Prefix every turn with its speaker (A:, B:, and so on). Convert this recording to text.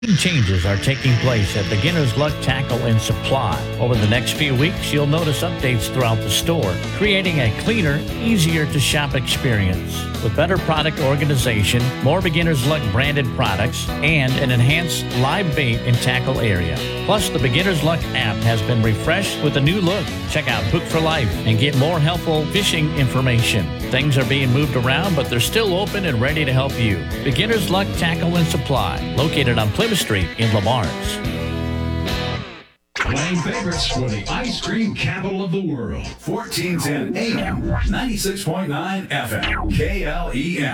A: Changes are taking place at Beginner's Luck Tackle and Supply. Over the next few weeks, you'll notice updates throughout the store, creating a cleaner, easier to shop experience. With better product organization, more Beginner's Luck branded products, and an enhanced live bait and tackle area. Plus, the Beginner's Luck app has been refreshed with a new look. Check out Hook for Life and get more helpful fishing information. Things are being moved around, but they're still open and ready to help you. Beginner's Luck Tackle and Supply, located on Plymouth Street in La Marche.
B: Playing favorites for the ice cream capital of the world. 1410 AM, 96.9 FM, KLEM.